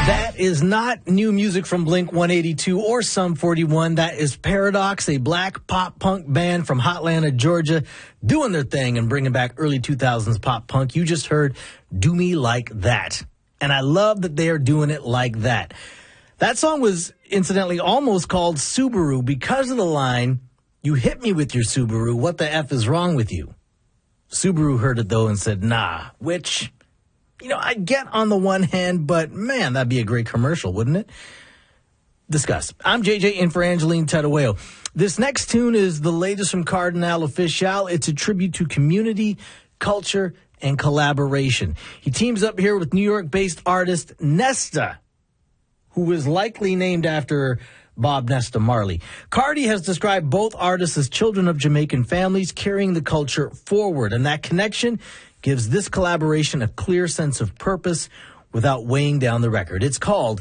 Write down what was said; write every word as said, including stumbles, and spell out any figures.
That is not new music from Blink one eighty-two or Sum forty-one. That is Paradox, a black pop punk band from Hotlanta, Georgia, doing their thing and bringing back early two thousands pop punk. You just heard Do Me Like That. And I love that they are doing it like that. That song was incidentally almost called Subaru because of the line, "You hit me with your Subaru, what the F is wrong with you?" Subaru heard it though and said, nah, which, you know, I get on the one hand, but man, that'd be a great commercial, wouldn't it? Discuss. I'm J J in for Angeline Taddeo. This next tune is the latest from Kardinal Offishall. It's a tribute to community, culture, and collaboration. He teams up here with New York-based artist Nesta, who is likely named after Bob Nesta Marley. Cardi has described both artists as children of Jamaican families carrying the culture forward, and that connection gives this collaboration a clear sense of purpose without weighing down the record. It's called